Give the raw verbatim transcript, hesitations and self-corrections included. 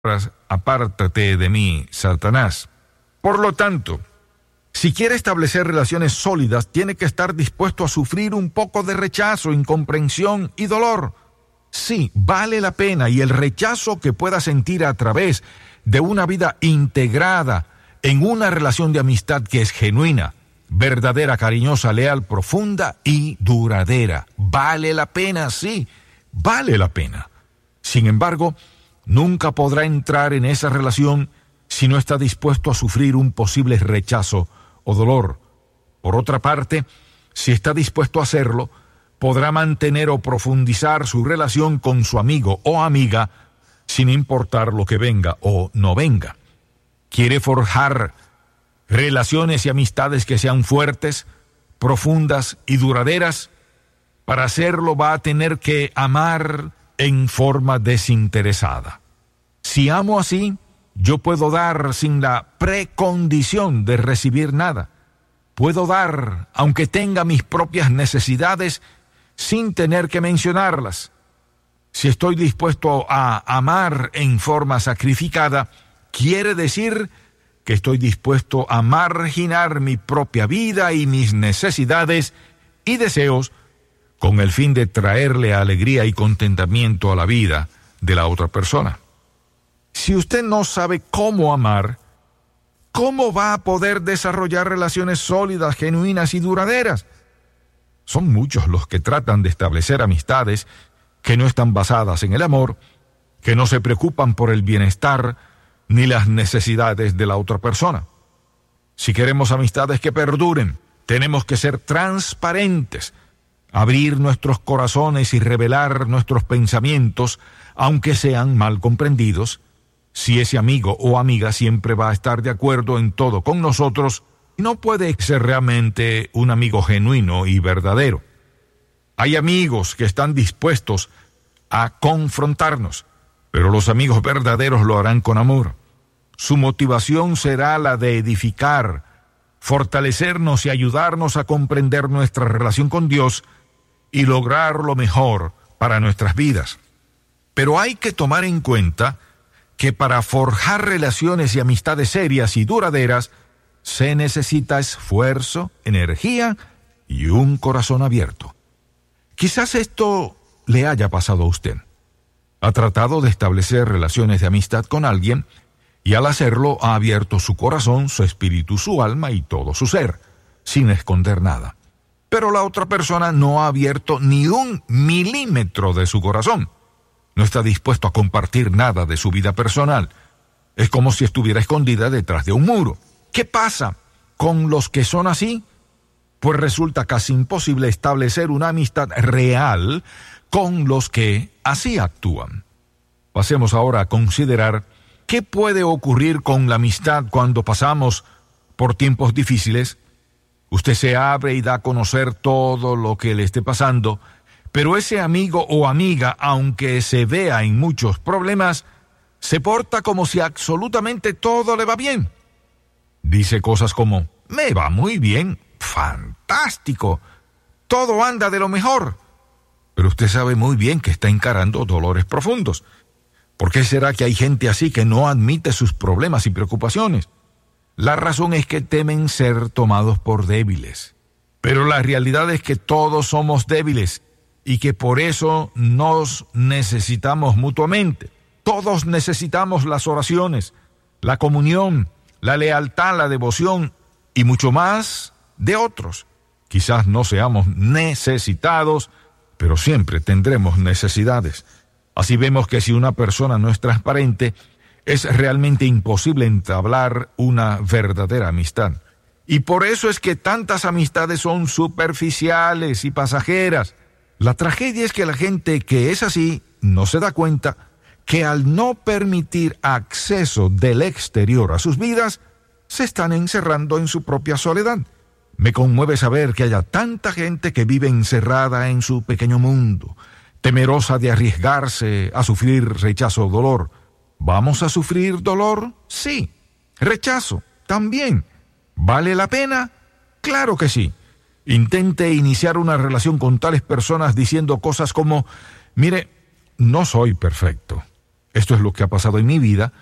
apártate de mí, Satanás. Por lo tanto, si quiere establecer relaciones sólidas, tiene que estar dispuesto a sufrir un poco de rechazo, incomprensión y dolor. Sí, vale la pena, y el rechazo que pueda sentir a través de una vida integrada en una relación de amistad que es genuina, verdadera, cariñosa, leal, profunda y duradera. Vale la pena, sí, vale la pena. Sin embargo, nunca podrá entrar en esa relación si no está dispuesto a sufrir un posible rechazo o dolor. Por otra parte, si está dispuesto a hacerlo, podrá mantener o profundizar su relación con su amigo o amiga sin importar lo que venga o no venga. ¿Quiere forjar relaciones y amistades que sean fuertes, profundas y duraderas? Para hacerlo va a tener que amar en forma desinteresada. Si amo así, yo puedo dar sin la precondición de recibir nada. Puedo dar, aunque tenga mis propias necesidades, sin tener que mencionarlas. Si estoy dispuesto a amar en forma sacrificada, quiere decir que estoy dispuesto a marginar mi propia vida y mis necesidades y deseos con el fin de traerle alegría y contentamiento a la vida de la otra persona. Si usted no sabe cómo amar, ¿cómo va a poder desarrollar relaciones sólidas, genuinas y duraderas? Son muchos los que tratan de establecer amistades que no están basadas en el amor, que no se preocupan por el bienestar ni las necesidades de la otra persona. Si queremos amistades que perduren, tenemos que ser transparentes, abrir nuestros corazones y revelar nuestros pensamientos, aunque sean mal comprendidos. Si ese amigo o amiga siempre va a estar de acuerdo en todo con nosotros, no puede ser realmente un amigo genuino y verdadero. Hay amigos que están dispuestos a confrontarnos, pero los amigos verdaderos lo harán con amor. Su motivación será la de edificar, fortalecernos y ayudarnos a comprender nuestra relación con Dios y lograr lo mejor para nuestras vidas. Pero hay que tomar en cuenta que para forjar relaciones y amistades serias y duraderas se necesita esfuerzo, energía y un corazón abierto. Quizás esto le haya pasado a usted. Ha tratado de establecer relaciones de amistad con alguien y al hacerlo ha abierto su corazón, su espíritu, su alma y todo su ser, sin esconder nada. Pero la otra persona no ha abierto ni un milímetro de su corazón. No está dispuesto a compartir nada de su vida personal. Es como si estuviera escondida detrás de un muro. ¿Qué pasa con los que son así? Pues resulta casi imposible establecer una amistad real con los que así actúan. Pasemos ahora a considerar qué puede ocurrir con la amistad cuando pasamos por tiempos difíciles. Usted se abre y da a conocer todo lo que le esté pasando, pero ese amigo o amiga, aunque se vea en muchos problemas, se porta como si absolutamente todo le va bien. Dice cosas como, me va muy bien, fantástico, todo anda de lo mejor. Pero usted sabe muy bien que está encarando dolores profundos. ¿Por qué será que hay gente así que no admite sus problemas y preocupaciones? La razón es que temen ser tomados por débiles. Pero la realidad es que todos somos débiles y que por eso nos necesitamos mutuamente. Todos necesitamos las oraciones, la comunión, la lealtad, la devoción y mucho más de otros. Quizás no seamos necesitados, pero siempre tendremos necesidades. Así vemos que si una persona no es transparente, es realmente imposible entablar una verdadera amistad. Y por eso es que tantas amistades son superficiales y pasajeras. La tragedia es que la gente que es así no se da cuenta que al no permitir acceso del exterior a sus vidas, se están encerrando en su propia soledad. Me conmueve saber que haya tanta gente que vive encerrada en su pequeño mundo, temerosa de arriesgarse a sufrir rechazo o dolor. ¿Vamos a sufrir dolor? Sí. ¿Rechazo? También. ¿Vale la pena? Claro que sí. Intente iniciar una relación con tales personas diciendo cosas como, mire, no soy perfecto, Esto es lo que ha pasado en mi vida